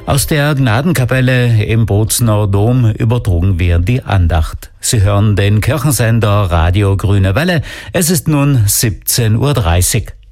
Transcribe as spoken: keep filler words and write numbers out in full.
Aus der Gnadenkapelle im Bozener Dom übertrugen wir die Andacht. Sie hören den Kirchensender Radio Grüne Welle. Es ist nun siebzehn Uhr dreißig.